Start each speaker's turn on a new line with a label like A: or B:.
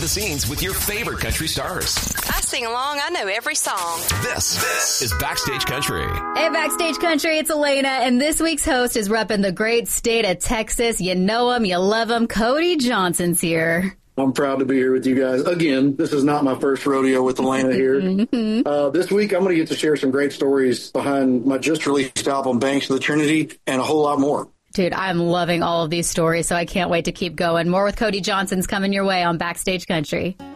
A: the scenes with your favorite country stars.
B: I sing along. I know every song.
A: This is Backstage Country.
C: Hey, Backstage Country, it's Elena, and this week's host is repping the great state of Texas. You know him, you love him. Cody Johnson's here.
D: I'm proud to be here with you guys. Again, this is not my first rodeo with Elena here. This week, I'm going to get to share some great stories behind my just-released album, Banks of the Trinity, and a whole lot more.
C: Dude, I'm loving all of these stories, so I can't wait to keep going. More with Cody Johnson's coming your way on Backstage Country.